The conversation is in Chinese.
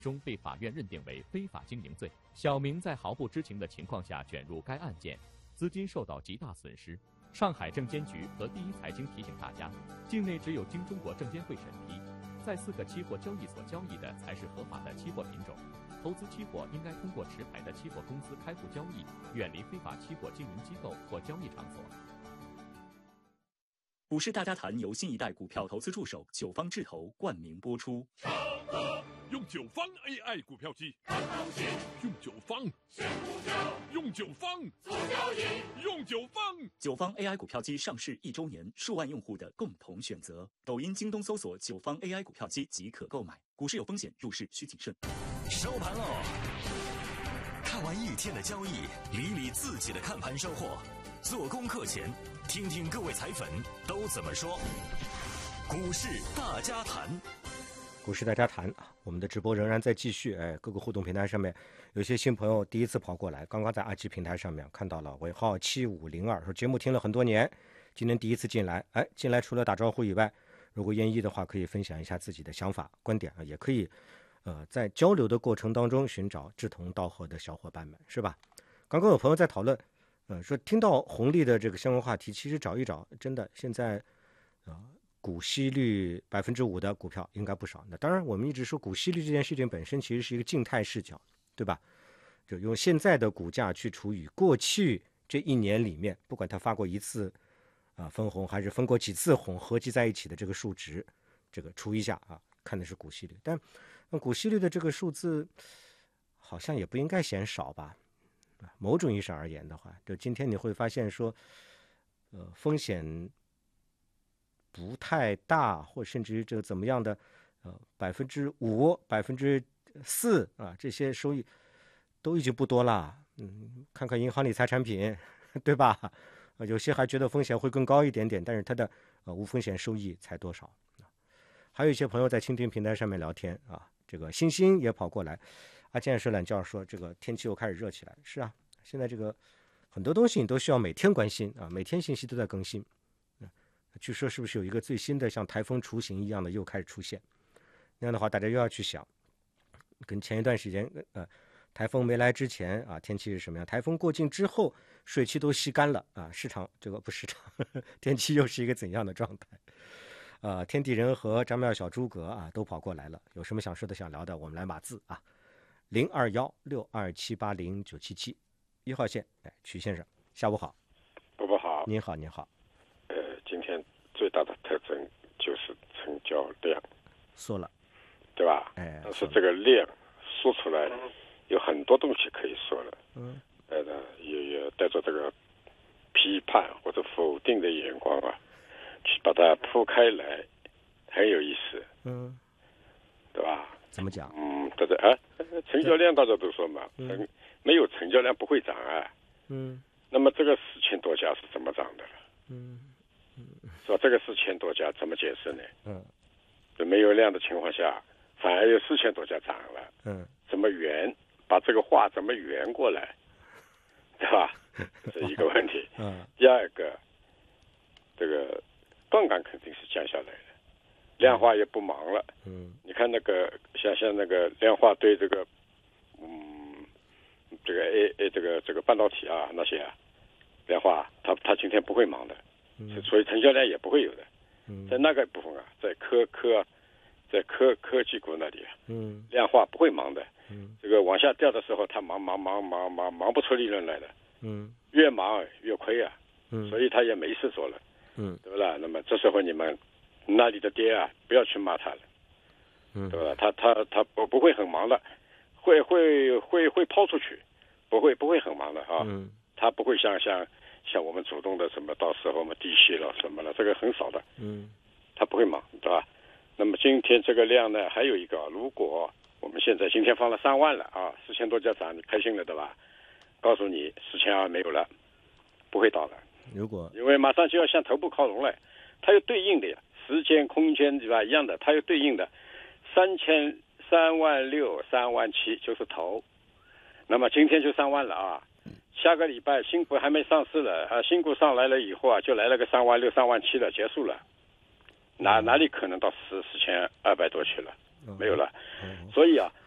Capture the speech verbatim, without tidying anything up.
终被法院认定为非法经营罪。小明在毫不知情的情况下卷入该案件，资金受到极大损失。上海证监局和第一财经提醒大家，境内只有经中国证监会审批，在四个期货交易所交易的才是合法的期货品种。投资期货应该通过持牌的期货公司开户交易，远离非法期货经营机构或交易场所。 股市大家谈由新一代股票投资助手九方智投冠名播出。 用九方 A I 股票机看行情，用九方选股票，用九方做交易，用九方。 九方 A I 股票机上市一周年，数万用户的共同选择。抖音、京东搜索九方 A I 股票机即可购买。股市有风险，入市需谨慎。 收盘喽！看完一天的交易，理理自己的看盘收获。做功课前，听听各位彩粉都怎么说。股市大家谈。 股市大家谈啊，我们的直播仍然在继续。哎，各个互动平台上面，有些新朋友第一次跑过来，刚刚在阿奇平台上面看到了尾号七五零二，说节目听了很多年，今天第一次进来。哎，进来除了打招呼以外，如果愿意的话，可以分享一下自己的想法、观点啊，也可以，呃，在交流的过程当中寻找志同道合的小伙伴们，是吧？刚刚有朋友在讨论，呃，说听到红利的这个相关话题，其实找一找，真的现在，呃。股息率百分之五的股票应该不少。那当然，我们一直说股息率这件事情本身其实是一个静态视角，对吧？就用现在的股价去除以过去这一年里面，不管它发过一次啊、呃、分红，还是分过几次红，合计在一起的这个数值，这个除一下啊，看的是股息率。但股息率的这个数字好像也不应该嫌少吧？某种意义上而言的话，就今天你会发现说，呃，风险不太大，或甚至于这个怎么样的，呃，百分之五、百分之四啊，这些收益都已经不多了。嗯，看看银行理财产品，对吧？呃、有些还觉得风险会更高一点点，但是它的呃无风险收益才多少？还有一些朋友在蜻蜓平台上面聊天啊，这个星星也跑过来，阿健睡懒觉说这个天气又开始热起来。是啊，现在这个很多东西你都需要每天关心啊，每天信息都在更新。据说是不是有一个最新的像台风雏形一样的又开始出现？那样的话，大家又要去想，跟前一段时间呃台风没来之前啊，天气是什么样？台风过境之后，水汽都吸干了啊，市场这个不市场，呵呵天气又是一个怎样的状态？呃，天地人和张妙小诸葛啊都跑过来了，有什么想说的、想聊的，我们来码字啊，零二幺六二七八零九七七一号线，哎，曲先生，下午好。 伯伯好。 您好，您好。 呃，今天最大的特征就是成交量缩了， 对吧？ 哎， 但是这个量说出来，有很多东西可以说了。 嗯， 呃，也也带着这个批判或者否定的眼光啊，去把它铺开来，很有意思。 嗯， 对吧？ 怎么讲？ 嗯，对对啊，成交量大家都说嘛， 嗯， 没有成交量不会涨啊。 嗯， 那么这个四千多家是怎么涨的了？ 嗯。 说这个四千多家怎么解释呢？ 嗯， 就没有量的情况下，反而有四千多家涨了。 嗯， 怎么圆？把这个话怎么圆过来，对吧？这是一个问题。 嗯。 第二个，这个杠杆肯定是降下来了，量化也不忙了。 嗯。 你看那个像像那个量化对这个，嗯，这个 A A 这个这个半导体啊那些啊，量化它它今天不会忙的。所以成交量也不会有的，在那个部分啊，在科科，在科科技股那里啊， 嗯， 量化不会忙的， 嗯， 这个往下掉的时候，它忙忙忙忙忙忙不出利润来的， 嗯， 越忙越亏啊， 嗯， 所以他也没事做了， 嗯， 对不啦？那么这时候你们那里的跌啊，不要去骂他了， 嗯， 对吧？他他他不不会很忙的，会会会会抛出去，不会不会很忙的啊， 嗯， 他不会像像。像我们主动的什么到时候我们低吸了什么了，这个很少的， 嗯， 他不会忙，对吧？那么今天这个量呢，还有一个，如果我们现在今天放了三万了啊，四千多家涨，你开心了对吧？告诉你四千二没有了，不会倒了。 如果因为马上就要向头部靠拢了，它有对应的呀，时间、空间对吧？一样的，它有对应的，三千、三万六、三万七就是头，那么今天就三万了啊。下个礼拜新股还没上市了啊，新股上来了以后啊，就来了个三万六、三万七了，结束了，哪哪里可能到四四千二百多去了？没有了。所以啊，